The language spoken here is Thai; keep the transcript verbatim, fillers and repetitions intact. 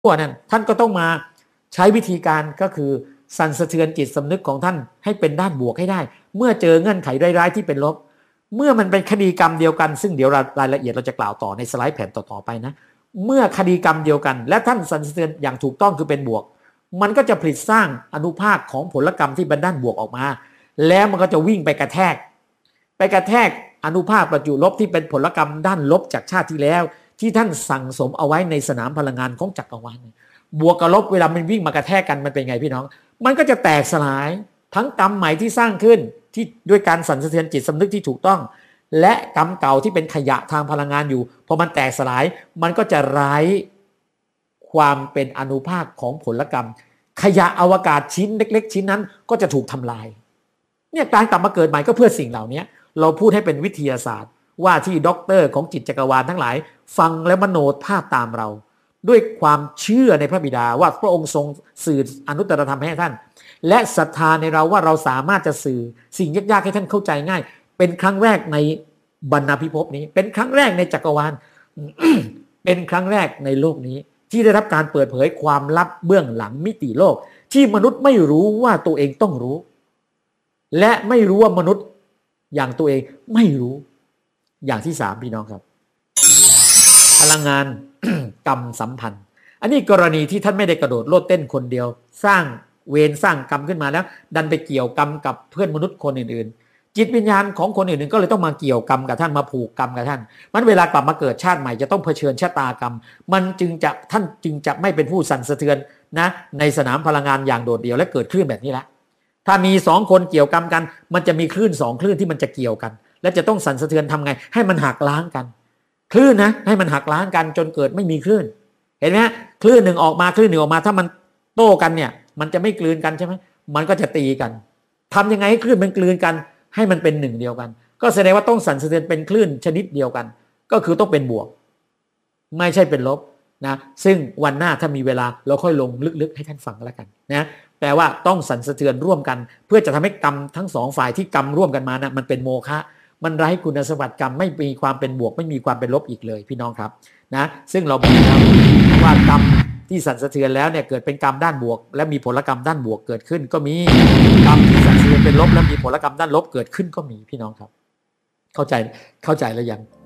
วนั้นท่านก็ต้องมาใช้วิธีการก็คือสั่นสะเทือนจิตสำนึกของท่านให้เป็นด้านบวกให้ได้เมื่อเจอเงื่อนไขร้ายๆที่เป็นลบเมื่อมันเป็นคดีกรรมเดียวกันซึ่งเดี๋ยวรายละเอียดเราจะกล่าวต่อในสไลด์แผ่นต่อๆไปนะเมื่อคดีกรรมเดียวกันและท่านสั่นสะเทือนอย่างถูกต้องคือเป็นบวกมันก็จะผลิตสร้างอนุภาคของผลกรรมที่เป็นด้านบวกออกมาแล้วมันก็จะวิ่งไปกระแทกไปกระแทกอนุภาคประจุลบที่เป็นผลกรรมด้านลบจากชาติที่แล้วที่ท่านสั่งสมเอาไว้ในสนามพลังงานของจักรวาลบวกกับลบเวลามันวิ่งมากระแทกกันมันเป็นไงพี่น้องมันก็จะแตกสลายทั้งกรรมใหม่ที่สร้างขึ้นที่ด้วยการสั่นสะเทือนจิตสำนึกที่ถูกต้องและกรรมเก่าที่เป็นขยะทางพลังงานอยู่พอมันแตกสลายมันก็จะไร้ความเป็นอนุภาคของผลกรรมขยะอวกาศชิ้นเล็กๆชิ้นนั้นก็จะถูกทำลายเนี่ยการกลับมาเกิดใหม่ก็เพื่อสิ่งเหล่านี้เราพูดให้เป็นวิทยาศาสตร์ว่าที่ด็อกเตอร์ของจิตจักรวาลทั้งหลายฟังและมโนภาพตามเราด้วยความเชื่อในพระบิดาว่าพระองค์ทรงสื่ออนุตตรธรรมให้ท่านและศรัทธาในเราว่าเราสามารถจะสื่อสิ่งยากๆให้ท่านเข้าใจง่ายเป็นครั้งแรกในบรรณพิภพนี้เป็นครั้งแรกในจักรวาล เป็นครั้งแรกในโลกนี้ที่ได้รับการเปิดเผยความลับเบื้องหลังมิติโลกที่มนุษย์ไม่รู้ว่าตัวเองต้องรู้และไม่รู้ว่ามนุษย์อย่างตัวเองไม่รู้อย่างที่สามพี่น้องครับพลังงาน กรรมสัมพันธ์อันนี้กรณีที่ท่านไม่ได้กระโดดโลดเต้นคนเดียวสร้างเวรสร้างกรรมขึ้นมาแล้วดันไปเกี่ยวกรรมกับเพื่อนมนุษย์คนอื่นๆจิตวิญญาณของคนอื่นๆก็เลยต้องมาเกี่ยวกรรมกับท่านมาผูกกรรมกับท่านมันเวลากลับมาเกิดชาติใหม่จะต้องเผชิญชะตากรรมมันจึงจะท่านจึงจะไม่เป็นผู้สั่นสะเทือนนะในสนามพลังงานอย่างโดดเดี่ยวและเกิดคลื่นแบบนี้ละถ้ามีสองคนเกี่ยวกรรมกันมันจะมีคลื่นสองคลื่นที่มันจะเกี่ยวกันและจะต้องสั่นสะเทือนทำไงให้มันหักล้างกันคลื่นนะให้มันหักล้างกันจนเกิดไม่มีคลื่นเห็นไหมคลื่นหนึ่งออกมาคลื่นหนึ่งออกมาถ้ามันโต้กันเนี่ยมันจะไม่กลืนกันใช่ไหมมันก็จะตีกันทำยังไงให้คลื่นมันกลืนกันให้มันเป็นหนึ่งเดียวกันก็แสดงว่าต้องสั่นสะเทือนเป็นคลื่นชนิดเดียวกันก็คือต้องเป็นบวกไม่ใช่เป็นลบนะซึ่งวันหน้าถ้ามีเวลาเราค่อยลงลึกๆให้ท่านฟังแล้วกันนะแปลว่าต้องสั่นสะเทือนร่วมกันเพื่อจะทำให้กรรมทั้งสองฝ่ายที่กรรมร่วมกันมานะมันเป็นโมฆะมันไร้คุณสมบัติกรรมไม่มีความเป็นบวกไม่มีความเป็นลบอีกเลยพี่น้องครับนะซึ่งเราบอกแล้วว่ากรรมที่สั่นสะเทือนแล้วเนี่ยเกิดเป็นกรรมด้านบวกและมีผลกรรมด้านบวกเกิดขึ้นก็มีกรรมที่สั่นสะเทือนเป็นลบและมีผลกรรมด้านลบเกิดขึ้นก็มีพี่น้องครับเข้าใจเข้าใจแล้วยัง